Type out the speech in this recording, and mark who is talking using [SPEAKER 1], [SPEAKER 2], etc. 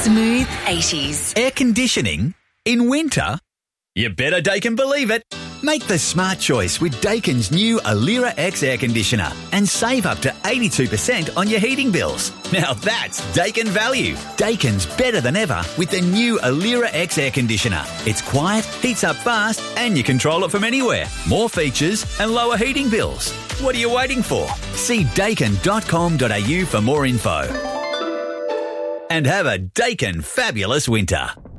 [SPEAKER 1] Smooth 80s.
[SPEAKER 2] Air conditioning in winter? You better Daikin believe it. Make the smart choice with Daikin's new Alira X air conditioner and save up to 82% on your heating bills. Now that's Daikin value. Daikin's better than ever with the new Alira X air conditioner. It's quiet, heats up fast, and you control it from anywhere. More features and lower heating bills. What are you waiting for? See daikin.com.au for more info. And have a Daikin fabulous winter.